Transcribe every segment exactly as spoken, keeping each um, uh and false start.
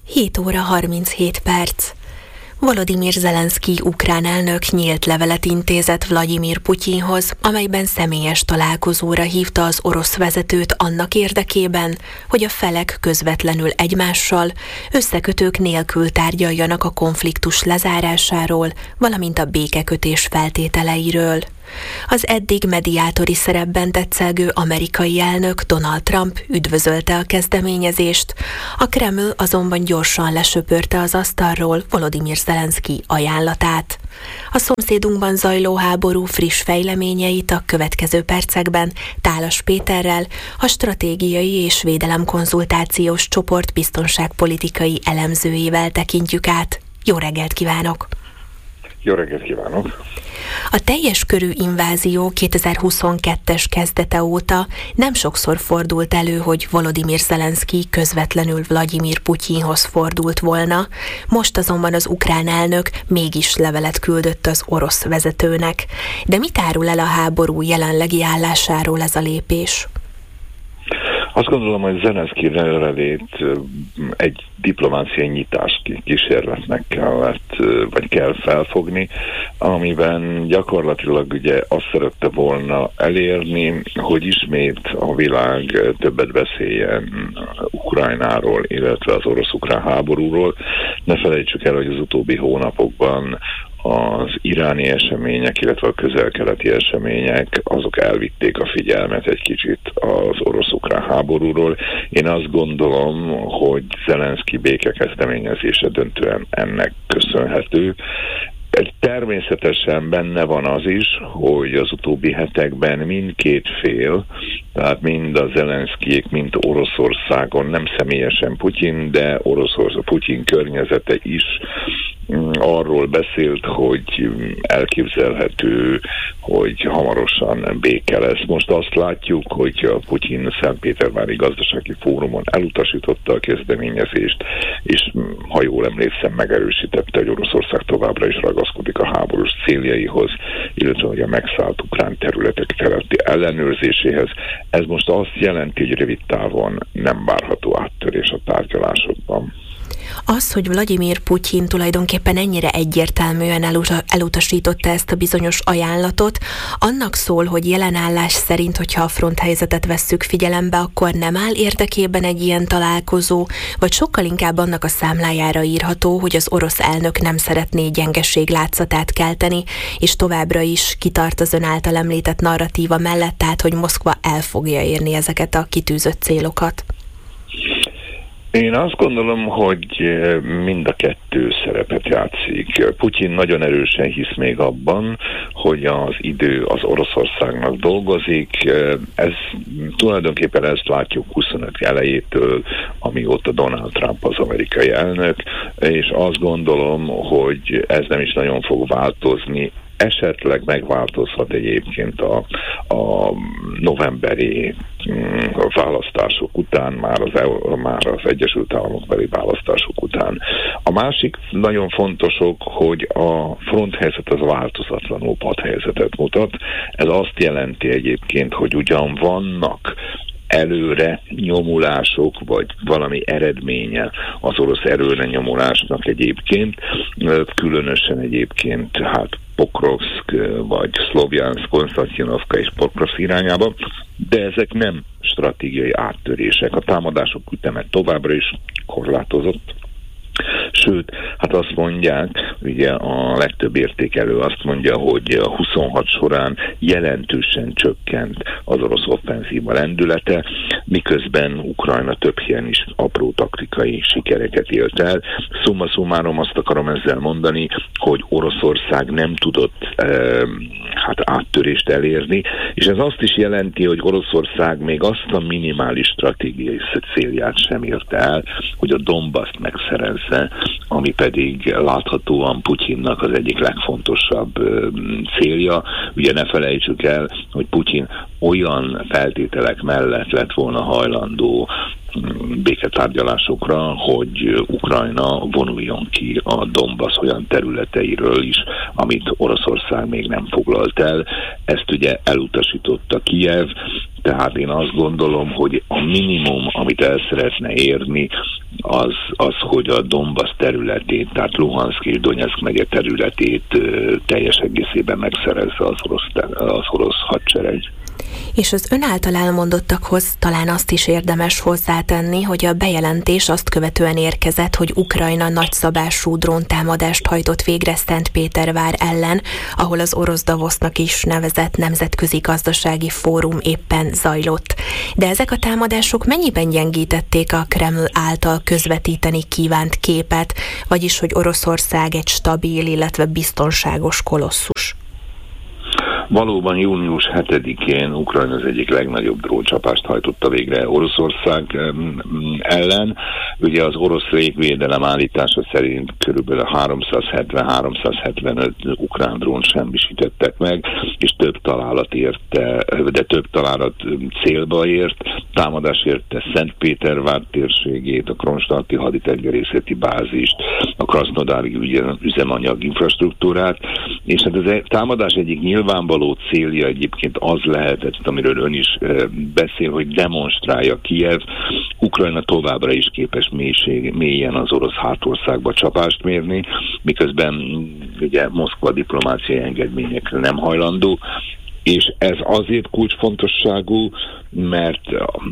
hét óra harminchét perc. Volodymyr Zelenszkij ukrán elnök nyílt levelet intézett Vlagyimir Putyinhoz, amelyben személyes találkozóra hívta az orosz vezetőt annak érdekében, hogy a felek közvetlenül egymással, összekötők nélkül tárgyaljanak a konfliktus lezárásáról, valamint a békekötés feltételeiről. Az eddig mediátori szerepben tetszelgő amerikai elnök Donald Trump üdvözölte a kezdeményezést, a Kreml azonban gyorsan lesöpörte az asztalról Volodymyr Zelenszkij ajánlatát. A szomszédunkban zajló háború friss fejleményeit a következő percekben Tálas Péterrel, a Stratégiai és Védelemkonzultációs Csoport biztonságpolitikai elemzőjével tekintjük át. Jó reggelt kívánok! Jó reggelt kívánok! A teljes körű invázió kétezer-huszonkettes kezdete óta nem sokszor fordult elő, hogy Volodymyr Zelenszkij közvetlenül Vlagyimir Putyinhoz fordult volna, most azonban az ukrán elnök mégis levelet küldött az orosz vezetőnek. De mit árul el a háború jelenlegi állásáról ez a lépés? Azt gondolom, hogy Zelenszkij levelét egy diplomáciai nyitás kísérletnek kellett, vagy kell felfogni, amiben gyakorlatilag ugye azt szerette volna elérni, hogy ismét a világ többet beszéljen Ukrajnáról, illetve az orosz-ukrán háborúról. Ne felejtsük el, hogy az utóbbi hónapokban az iráni események, illetve a közel-keleti események, azok elvitték a figyelmet egy kicsit az orosz-ukrán háborúról. Én azt gondolom, hogy Zelenszkij békekezdeményezése döntően ennek köszönhető. Természetesen benne van az is, hogy az utóbbi hetekben mindkét fél, tehát mind a Zelenszkijék, mind Oroszországon, nem személyesen Putyin, de Oroszország, Putyin környezete is arról beszélt, hogy elképzelhető, hogy hamarosan béke lesz. Most azt látjuk, hogy a Putyin Szentpétervári Gazdasági Fórumon elutasította a kezdeményezést, és ha jól emlékszem, megerősítette, hogy Oroszország továbbra is ragaszkodik a háborús céljaihoz, illetve hogy a megszállt ukrán területek területi ellenőrzéséhez. Ez most azt jelenti, hogy rövid távon nem várható áttörés a tárgyalásokban. Az, hogy Vlagyimir Putyin tulajdonképpen ennyire egyértelműen elutasította ezt a bizonyos ajánlatot, annak szól, hogy jelenállás szerint, hogyha a fronthelyzetet vesszük figyelembe, akkor nem áll érdekében egy ilyen találkozó, vagy sokkal inkább annak a számlájára írható, hogy az orosz elnök nem szeretné gyengeség látszatát kelteni, és továbbra is kitart az ön által említett narratíva mellett, tehát hogy Moszkva el fogja érni ezeket a kitűzött célokat. Én azt gondolom, hogy mind a kettő szerepet játszik. Putyin nagyon erősen hisz még abban, hogy az idő az Oroszországnak dolgozik. Ez tulajdonképpen ezt látjuk huszonöt elejétől, amióta Donald Trump az amerikai elnök, és azt gondolom, hogy ez nem is nagyon fog változni. Esetleg megváltozhat egyébként a, a novemberi a választások után, már az, már az Egyesült Államokbeli választások után. A másik nagyon fontosok, hogy a fronthelyzet az változatlanul padhelyzetet mutat. Ez azt jelenti egyébként, hogy ugyan vannak előre nyomulások, vagy valami eredménye az orosz erőre nyomulásnak egyébként, különösen egyébként hát Pokrovsk, vagy Szlovjanszk, Konstantinovka és Pokrovsk irányába, de ezek nem stratégiai áttörések. A támadások üteme továbbra is korlátozott. Sőt, hát azt mondják, ugye a legtöbb értékelő azt mondja, hogy a huszonhat során jelentősen csökkent az orosz offenzíva lendülete, miközben Ukrajna több helyen is apró taktikai sikereket élt el. Summa summarum azt akarom ezzel mondani, hogy Oroszország nem tudott e, hát áttörést elérni, és ez azt is jelenti, hogy Oroszország még azt a minimális stratégiai célját sem érte el, hogy a Donbaszt megszerezze, ami pedig láthatóan Putyinnak az egyik legfontosabb célja. Ugye ne felejtsük el, hogy Putyin olyan feltételek mellett lett volna hajlandó béketárgyalásokra, hogy Ukrajna vonuljon ki a Donbasz olyan területeiről is, amit Oroszország még nem foglalt el. Ezt ugye elutasította Kijev, tehát én azt gondolom, hogy a minimum, amit el szeretne érni, az, az, hogy a Donbass területét, tehát Luhanszk és Donyeck megye területét ö, teljes egészében megszerezze az orosz, az orosz hadsereg. És az ön által elmondottakhoz talán azt is érdemes hozzátenni, hogy a bejelentés azt követően érkezett, hogy Ukrajna nagyszabású dróntámadást hajtott végre Szentpétervár ellen, ahol az orosz Davosznak is nevezett nemzetközi gazdasági fórum éppen zajlott. De ezek a támadások mennyiben gyengítették a Kreml által közvetíteni kívánt képet, vagyis hogy Oroszország egy stabil, illetve biztonságos koloszus? Valóban június hetedikén Ukrajna az egyik legnagyobb dróncsapást hajtotta végre Oroszország ellen. Ugye az orosz légvédelem állítása szerint körülbelül háromszázhetven-háromszázhetvenöt ukrán drónt semmisítettek meg, és több találat érte, de több találat célba ért. Támadás érte Szentpétervár térségét, a kronstadti haditengerészeti bázist, a krasznodári üzemanyag infrastruktúrát, és hát az támadás egyik nyilvánvaló célja egyébként az lehetett, amiről ön is beszél, hogy demonstrálja Kijev, Ukrajna továbbra is képes mélység, mélyen az orosz hátországba csapást mérni, miközben ugye Moszkva diplomáciai engedményekre nem hajlandó, és ez azért kulcsfontosságú, mert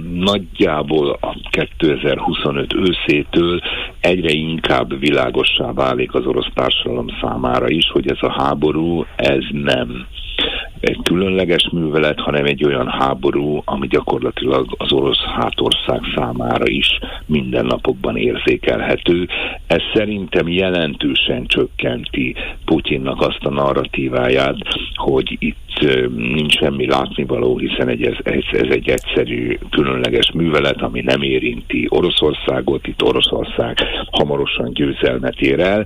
nagyjából a kétezer-huszonöt őszétől egyre inkább világossá válik az orosz társadalom számára is, hogy ez a háború, ez nem egy különleges művelet, hanem egy olyan háború, ami gyakorlatilag az orosz hátország számára is mindennapokban érzékelhető. Ez szerintem jelentősen csökkenti Putyinnak azt a narratíváját, hogy itt nincs semmi látnivaló, hiszen egy, ez, ez egy egyszerű, különleges művelet, ami nem érinti Oroszországot, itt Oroszország hamarosan győzelmet ér el.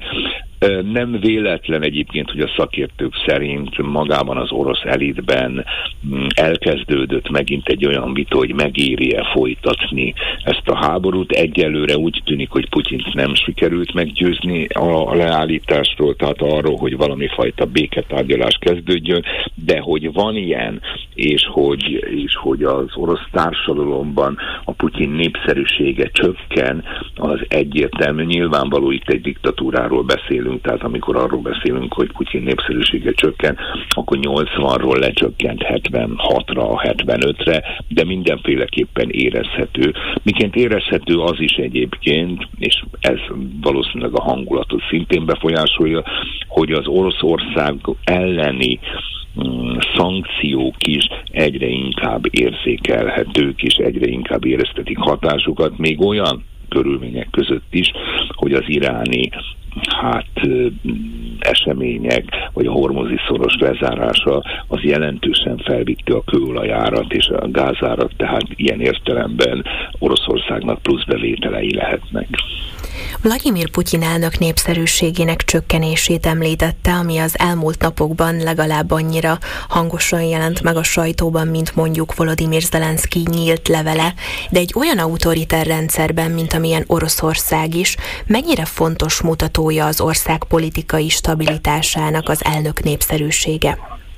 Nem véletlen egyébként, hogy a szakértők szerint magában az orosz elitben elkezdődött megint egy olyan vita, hogy megéri-e folytatni ezt a háborút. Egyelőre úgy tűnik, hogy Putyint nem sikerült meggyőzni a leállításról, tehát arról, hogy valami fajta béketárgyalás kezdődjön, de hogy van ilyen, és hogy, és hogy az orosz társadalomban a Putyin népszerűsége csökken, az egyértelmű. Nyilvánvaló, itt egy diktatúráról beszélünk, tehát amikor arról beszélünk, hogy Putyin népszerűsége csökken, akkor nyolcvanról lecsökkent hetvenhatra, hetvenötre, de mindenféleképpen érezhető. Miként érezhető az is egyébként, és ez valószínűleg a hangulatot szintén befolyásolja, hogy az Oroszország elleni szankciók is egyre inkább érzékelhetők, és egyre inkább éreztetik hatásukat, még olyan körülmények között is, hogy az iráni hát események, vagy a hormuzi szoros lezárása az jelentősen felvitte a kőolajárat és a gázárat, tehát ilyen értelemben Oroszországnak plusz bevételei lehetnek. Vladimir Putyin elnök népszerűségének csökkenését említette, ami az elmúlt napokban legalább annyira hangosan jelent meg a sajtóban, mint mondjuk Volodymyr Zelenszky nyílt levele, de egy olyan autoriter rendszerben, mint amilyen Oroszország is, mennyire fontos mutatója az ország politikai stabilitásának az elnök népszerűsége?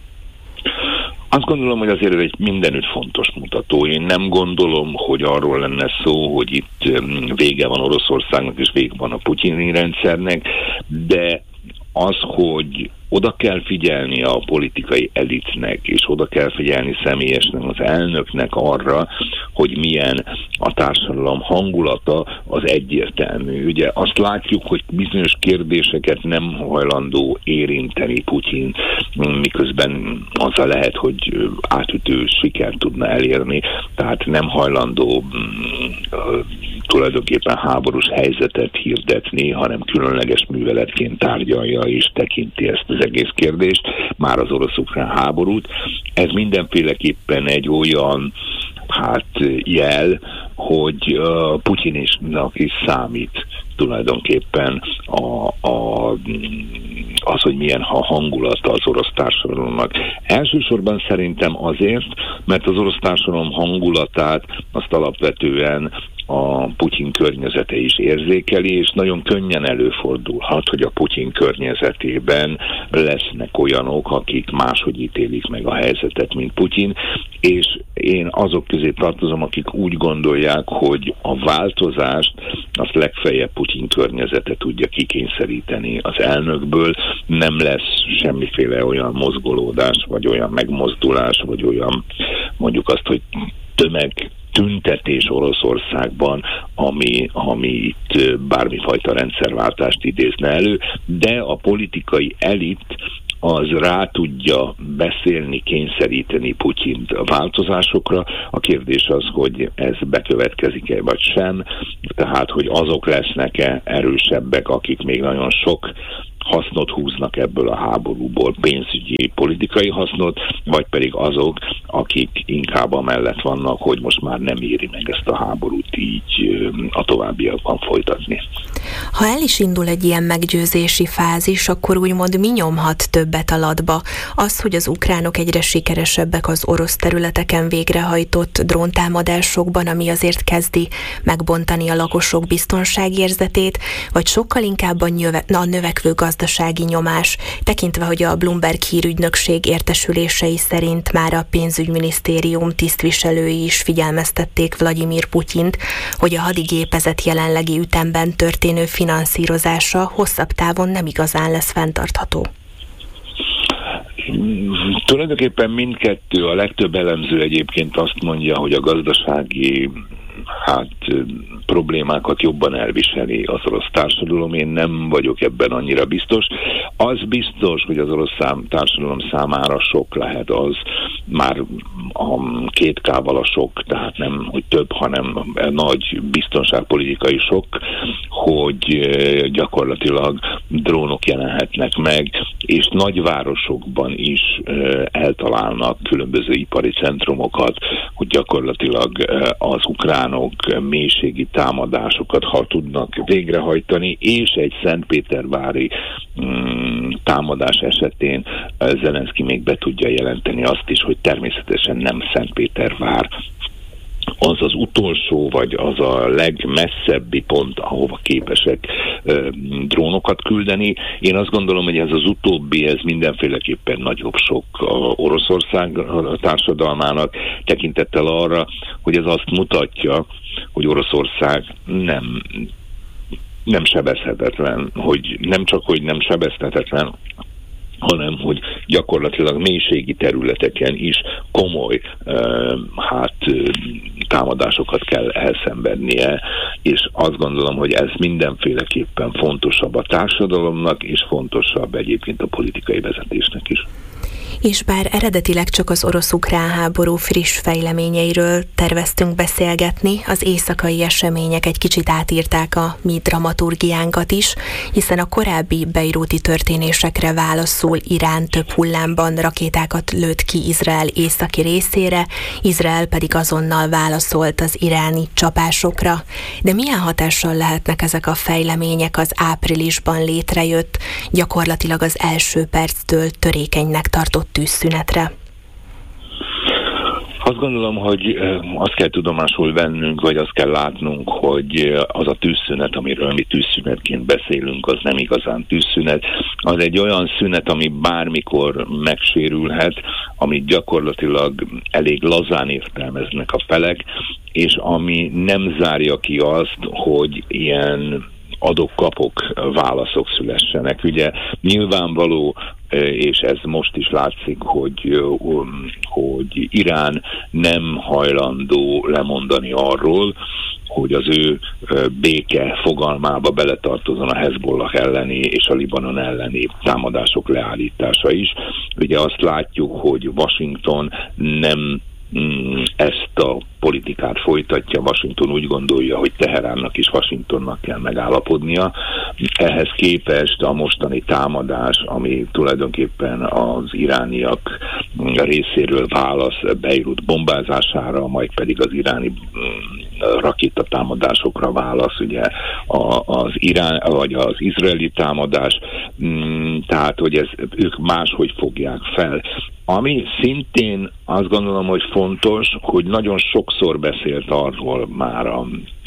Azt gondolom, hogy azért egy mindenütt fontos mutató. Én nem gondolom, hogy arról lenne szó, hogy itt vége van Oroszországnak és vége van a putyini rendszernek, de az, hogy oda kell figyelni a politikai elitnek, és oda kell figyelni személyesen az elnöknek arra, hogy milyen a társadalom hangulata, az egyértelmű. Ugye azt látjuk, hogy bizonyos kérdéseket nem hajlandó érinteni Putyin, miközben azzal lehet, hogy átütő sikert tudna elérni, tehát nem hajlandó tulajdonképpen háborús helyzetet hirdetni, hanem különleges műveletként tárgyalja és tekinti ezt az egész kérdést, már az orosz-ukrán háborút. Ez mindenféleképpen egy olyan hát jel, hogy uh, Putyinnak is számít tulajdonképpen a, a, az, hogy milyen a hangulata az orosz társadalomnak. Elsősorban szerintem azért, mert az orosz társadalom hangulatát azt alapvetően a Putyin környezete is érzékeli, és nagyon könnyen előfordulhat, hogy a Putyin környezetében lesznek olyanok, akik máshogy ítélik meg a helyzetet, mint Putyin, és én azok közé tartozom, akik úgy gondolják, hogy a változást azt legfeljebb Putyin környezete tudja kikényszeríteni az elnökből, nem lesz semmiféle olyan mozgolódás, vagy olyan megmozdulás, vagy olyan, mondjuk azt, hogy tömeg tüntetés Oroszországban, ami, ami itt bármifajta rendszerváltást idézne elő, de a politikai elit az rá tudja beszélni, kényszeríteni Putyint a változásokra. A kérdés az, hogy ez bekövetkezik-e vagy sem, tehát hogy azok lesznek-e erősebbek, akik még nagyon sok hasznot húznak ebből a háborúból, pénzügyi, politikai hasznot, vagy pedig azok, akik inkább amellett vannak, hogy most már nem éri meg ezt a háborút így a továbbiakban folytatni. Ha el is indul egy ilyen meggyőzési fázis, akkor úgymond mi nyomhat többet a latba? Az, hogy az ukránok egyre sikeresebbek az orosz területeken végrehajtott dróntámadásokban, ami azért kezdi megbontani a lakosok biztonságérzetét, vagy sokkal inkább a, nyöve, a növekvő gazdasági nyomás, tekintve, hogy a Bloomberg hírügynökség értesülései szerint már a pénzügyminisztérium tisztviselői is figyelmeztették Vladimir Putyint, hogy a hadigépezet jelenlegi ütemben történő finanszírozása hosszabb távon nem igazán lesz fenntartható. Tulajdonképpen mindkettő, a legtöbb elemző egyébként azt mondja, hogy a gazdasági hát problémákat jobban elviseli az orosz társadalom. Én nem vagyok ebben annyira biztos. Az biztos, hogy az orosz szám, társadalom számára sok lehet az, már a két kával a sok, tehát nem, hogy több, hanem nagy biztonságpolitikai sok, hogy gyakorlatilag drónok jelenhetnek meg, és nagyvárosokban is eltalálnak különböző ipari centrumokat, hogy gyakorlatilag az ukránok mélységi támadásokat ha tudnak végrehajtani, és egy szentpétervári mm, támadás esetén Zelenszky még be tudja jelenteni azt is, hogy természetesen nem Szentpétervár az az utolsó, vagy az a legmesszebbi pont, ahova képesek e, drónokat küldeni. Én azt gondolom, hogy ez az utóbbi, ez mindenféleképpen nagyobb sok a Oroszország társadalmának, tekintettel arra, hogy ez azt mutatja, hogy Oroszország nem, nem sebezhetetlen, hogy nem csak, hogy nem sebezhetetlen, hanem hogy gyakorlatilag mélységi területeken is komoly uh, hát uh, támadásokat kell elszenvednie, és azt gondolom, hogy ez mindenféleképpen fontosabb a társadalomnak, és fontosabb egyébként a politikai vezetésnek is. És bár eredetileg csak az orosz-ukrán háború friss fejleményeiről terveztünk beszélgetni, az éjszakai események egy kicsit átírták a mi dramaturgiánkat is, hiszen a korábbi beiruti történésekre válaszul Irán több hullámban rakétákat lőtt ki Izrael északi részére, Izrael pedig azonnal válaszolt az iráni csapásokra. De milyen hatással lehetnek ezek a fejlemények az áprilisban létrejött, gyakorlatilag az első perctől törékenynek tartott tűzszünetre? Azt gondolom, hogy azt kell tudomásul vennünk, vagy azt kell látnunk, hogy az a tűzszünet, amiről mi tűzszünetként beszélünk, az nem igazán tűzszünet. Az egy olyan szünet, ami bármikor megsérülhet, amit gyakorlatilag elég lazán értelmeznek a felek, és ami nem zárja ki azt, hogy ilyen adok-kapok válaszok szülessenek. Ugye nyilvánvaló, és ez most is látszik, hogy, hogy Irán nem hajlandó lemondani arról, hogy az ő béke fogalmába beletartozon a Hezbollah elleni és a Libanon elleni támadások leállítása is. Ugye azt látjuk, hogy Washington nem ezt a politikát folytatja. Washington úgy gondolja, hogy Teheránnak és Washingtonnak kell megállapodnia. Ehhez képest a mostani támadás, ami tulajdonképpen az irániak részéről válasz Beirut bombázására, majd pedig az iráni rakétatámadásokra válasz, ugye az irán, vagy az izraeli támadás, tehát hogy ez, ők máshogy fogják fel. Ami szintén azt gondolom, hogy fontos, hogy nagyon sokszor beszélt arról már a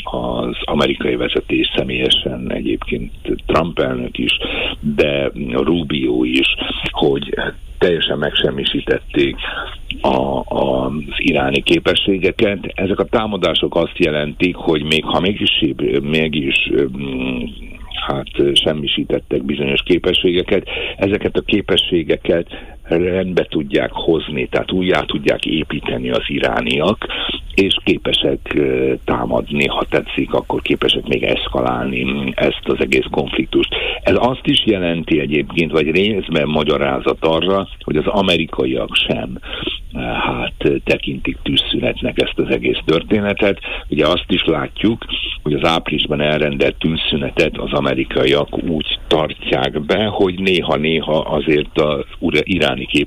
az amerikai vezetés személyesen, egyébként Trump elnök is, de Rubio is, hogy teljesen megsemmisítették a, a, az iráni képességeket. Ezek a támadások azt jelentik, hogy még ha mégis, mégis hát semmisítettek bizonyos képességeket, ezeket a képességeket rendbe tudják hozni, tehát újjá tudják építeni az irániak, és képesek támadni, ha tetszik, akkor képesek még eszkalálni ezt az egész konfliktust. Ez azt is jelenti egyébként, vagy részben magyarázat arra, hogy az amerikaiak sem hát tekintik tűzszünetnek ezt az egész történetet. Ugye azt is látjuk, hogy az áprilisban elrendelt tűzszünetet az amerikaiak úgy tartják be, hogy néha-néha azért az iráni